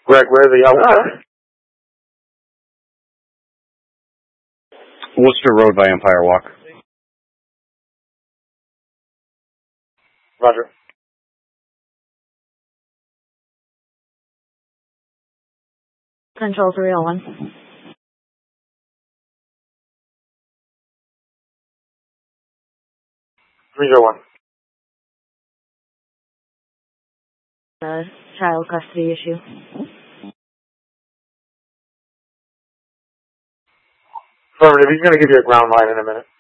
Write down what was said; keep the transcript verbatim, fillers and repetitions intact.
Greg, where's the yellow? Uh, Worcester Road by Empire Walk. Roger. Central three oh one. three oh one. Uh, child custody issue. Affirmative, he's going to give you a ground line in a minute.